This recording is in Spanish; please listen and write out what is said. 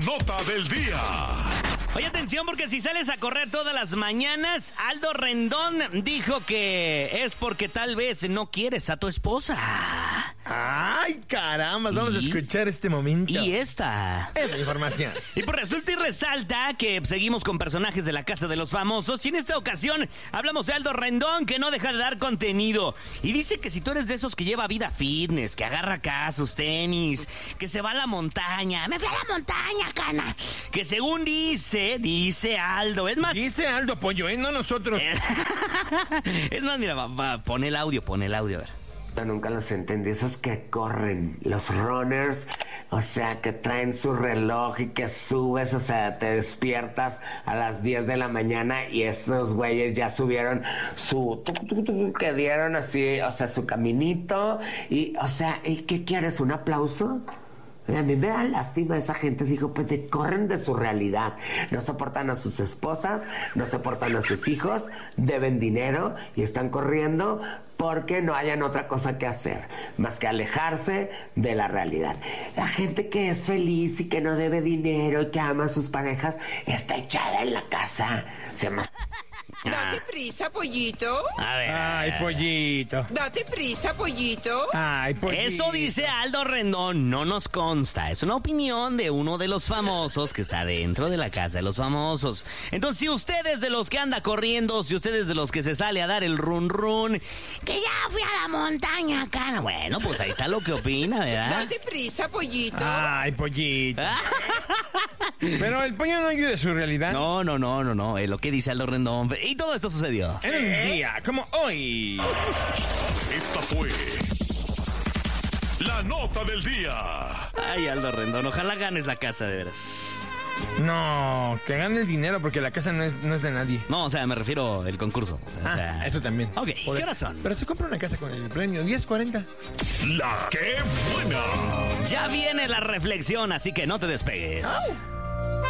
nota del día. Oye, atención, porque si sales a correr todas las mañanas, Aldo Rendón dijo que es porque tal vez no quieres a tu esposa. ¡Ay, caramba! Vamos a escuchar este momento. Y esta información. Y pues resulta y resalta que seguimos con personajes de la Casa de los Famosos. Y en esta ocasión hablamos de Aldo Rendón, que no deja de dar contenido. Y dice que si tú eres de esos que lleva vida fitness, que agarra acá sus tenis, que se va a la montaña. ¡Me fui a la montaña, cana! Que según dice Aldo. Es más... Dice Aldo, pollo, no nosotros. Es más, mira, pon el audio, a ver. Nunca los entendí, esos que corren, los runners, o sea, que traen su reloj y que subes, o sea, te despiertas a las 10 de la mañana y esos güeyes ya subieron su que dieron así, o sea, su caminito y, o sea, ¿y qué quieres? ¿Un aplauso? A mí me da lástima esa gente, digo, pues corren de su realidad, no soportan a sus esposas, no soportan a sus hijos, deben dinero y están corriendo porque no hayan otra cosa que hacer, más que alejarse de la realidad. La gente que es feliz y que no debe dinero y que ama a sus parejas, está echada en la casa, se llama... Date prisa, pollito. A ver. Ay, pollito. Date prisa, pollito. Ay, pollito. Eso dice Aldo Rendón, no nos consta. Es una opinión de uno de los famosos que está dentro de la Casa de los Famosos. Entonces, si usted es de los que anda corriendo, si usted es de los que se sale a dar el run, que ya fui a la montaña, cana. Bueno, pues ahí está lo que opina, ¿verdad? Date prisa, pollito. Ay, pollito. Pero el pollo no ayuda a su realidad. No. Es lo que dice Aldo Rendón. Y todo esto sucedió en un día como hoy. Esta fue la nota del día. Ay, Aldo Rendón, ojalá ganes la casa, de veras. No, que gane el dinero porque la casa no es de nadie. No, o sea, me refiero al concurso. O sea... eso también. Ok, ¿qué horas son? Pero se compra una casa con el premio, 10.40. La que buena. Ya viene la reflexión, así que no te despegues.